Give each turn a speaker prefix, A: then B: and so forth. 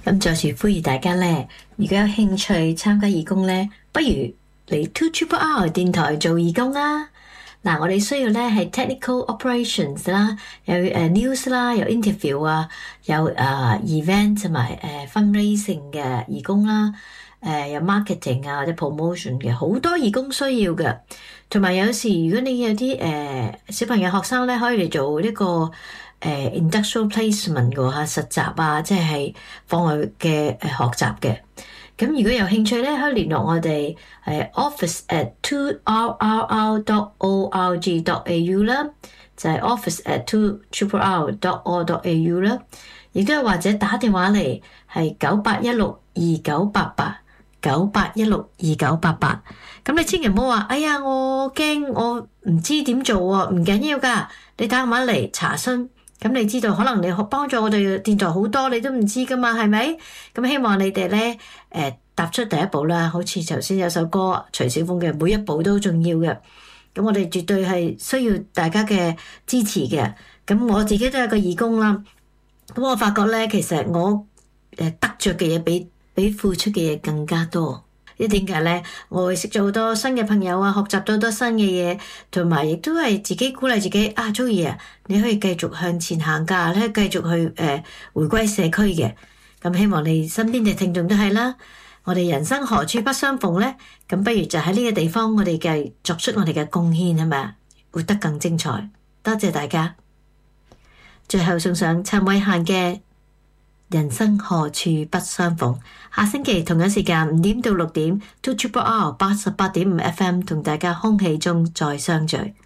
A: 咁再次呼籲大家咧，如果有興趣參加義工咧，不如嚟 2RRR 電台做義工啦。嗱，我哋需要咧係 technical operations 啦，有news 啦，有 interview 啊，有event 同埋fundraising 嘅義工啦，有 marketing 啊或者 promotion 嘅，好多義工需要嘅。同埋有時如果你有啲小朋友學生咧，可以嚟做呢個industrial placement 嘅實習啊，即係課外嘅學習嘅。咁如果有興趣咧，可以聯絡我哋office@2rrr.org.au 啦，就係 office@2rrr.org.au 啦。亦都或者打電話嚟係98162988，98162988。咁你千祈唔好話，哎呀，我驚我唔知點做喎，唔緊要㗎，你打電話嚟查詢。咁你知道可能你幫助我哋電台好多，你都唔知噶嘛，係咪？咁希望你哋咧踏出第一步啦，好似頭先有首歌徐小鳳嘅每一步都重要嘅。咁我哋絕對係需要大家嘅支持嘅。咁我自己都係個義工啦。咁我發覺咧，其實我得着嘅嘢比付出嘅嘢更加多。點解咧？我會識咗好多新嘅朋友啊，學習到好多新嘅嘢，同埋亦都係自己鼓勵自己啊，Joey啊，你可以繼續向前行㗎，你可以繼續去回歸社區嘅。咁希望你身邊嘅聽眾都係啦。我哋人生何處不相逢咧？咁不如就喺呢個地方，我哋嘅作出我哋嘅貢獻，係咪啊？活得更精彩。多謝大家。最後送上陳慧嫻嘅人生何處不相逢。下星期同樣時間5點到6點 2RRR 88.5 FM 同大家空氣中再相聚。